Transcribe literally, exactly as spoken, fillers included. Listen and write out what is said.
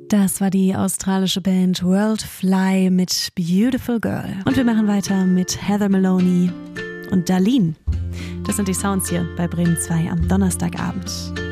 Das war die australische Band World Fly mit Beautiful Girl. Und wir machen weiter mit Heather Maloney und Darlene. Das sind die Sounds hier bei Bremen zwei am Donnerstagabend.